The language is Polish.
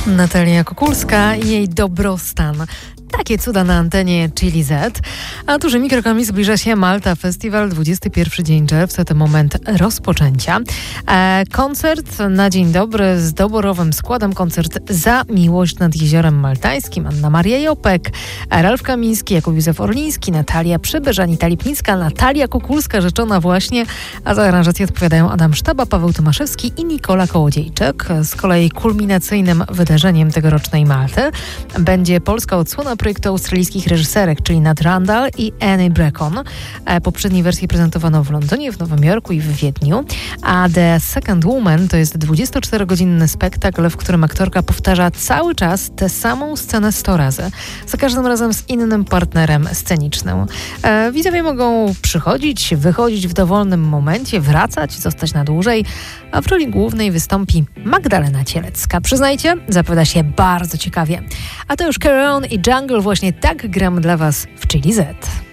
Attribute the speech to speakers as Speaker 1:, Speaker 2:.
Speaker 1: Natalia Kukulska i jej dobrostan. Takie cuda na antenie Chili Z. A dużymi krokami zbliża się Malta Festival, 21 dzień czerwca, to moment rozpoczęcia. Koncert na dzień dobry z doborowym składem. Koncert Za miłość nad Jeziorem Maltańskim. Anna Maria Jopek, Ralf Kamiński, Jakub Józef Orliński, Natalia Przybysz, Anita Lipnicka, Natalia Kukulska, rzeczona właśnie, a za aranżację odpowiadają Adam Sztaba, Paweł Tomaszewski i Nikola Kołodziejczyk. Z kolei kulminacyjnym wydarzeniem tegorocznej Malty będzie polska odsłona projektu australijskich reżyserek, czyli Nat Randall i Annie Bracken. Poprzedniej wersji prezentowano w Londynie, w Nowym Jorku i w Wiedniu. A The Second Woman to jest 24-godzinny spektakl, w którym aktorka powtarza cały czas tę samą scenę 100 razy. Za każdym razem z innym partnerem scenicznym. Widzowie mogą przychodzić, wychodzić w dowolnym momencie, wracać, zostać na dłużej, a w roli głównej wystąpi Magdalena Cielecka. Przyznajcie, zapowiada się bardzo ciekawie. A to już Carry On i Jungle, właśnie tak gramy dla Was w Chili Z.